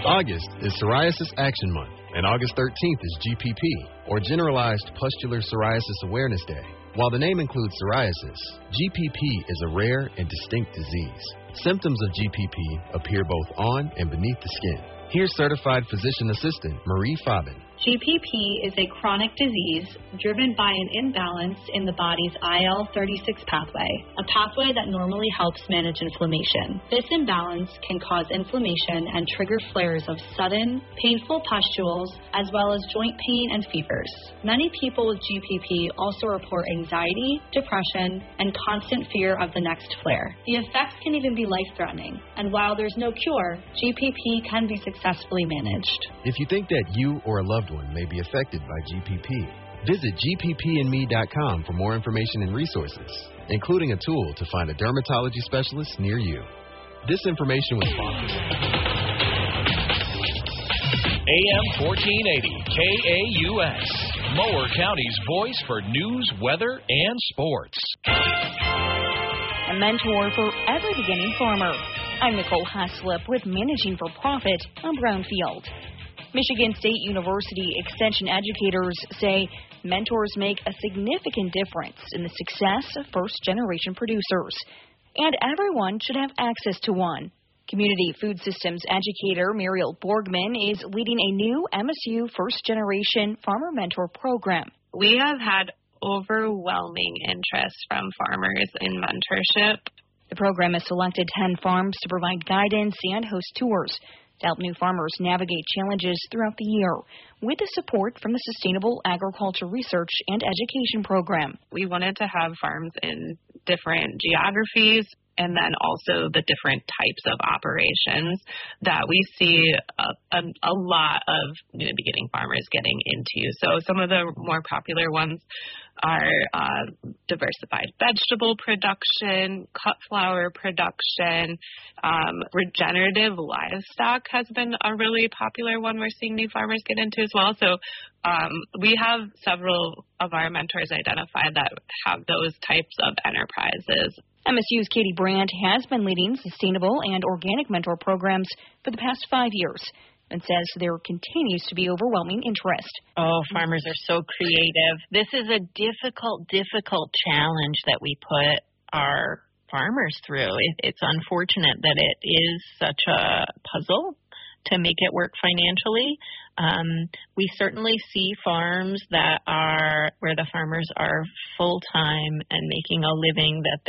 August is Psoriasis Action Month, and August 13th is GPP, or Generalized Pustular Psoriasis Awareness Day. While the name includes psoriasis, GPP is a rare and distinct disease. Symptoms of GPP appear both on and beneath the skin. Here's certified physician assistant Marie Fabin. GPP is a chronic disease driven by an imbalance in the body's IL-36 pathway, a pathway that normally helps manage inflammation. This imbalance can cause inflammation and trigger flares of sudden, painful pustules, as well as joint pain and fevers. Many people with GPP also report anxiety, depression, and constant fear of the next flare. The effects can even be life-threatening, and while there's no cure, GPP can be successfully managed. If you think that you or a loved one may be affected by GPP, visit gppandme.com for more information and resources, including a tool to find a dermatology specialist near you. This information was sponsored. AM 1480, KAUS, Mower County's voice for news, weather, and sports. A mentor for every beginning farmer. I'm Nicole Haslip with Managing for Profit on Brownfield. Michigan State University Extension educators say mentors make a significant difference in the success of first-generation producers, and everyone should have access to one. Community Food Systems educator Muriel Borgman is leading a new MSU first-generation farmer mentor program. We have had overwhelming interest from farmers in mentorship. The program has selected 10 farms to provide guidance and host tours to help new farmers navigate challenges throughout the year with the support from the Sustainable Agriculture Research and Education Program. We wanted to have farms in different geographies and then also the different types of operations that we see a lot of new beginning farmers getting into. So some of the more popular ones are diversified vegetable production, cut flower production, regenerative livestock has been a really popular one we're seeing new farmers get into as well. So we have several of our mentors identified that have those types of enterprises. MSU's Katie Brandt has been leading sustainable and organic mentor programs for the past 5 years and says there continues to be overwhelming interest. Oh, farmers are so creative. This is a difficult challenge that we put our farmers through. It's unfortunate that it is such a puzzle to make it work financially. We certainly see farms that are where the farmers are full-time and making a living that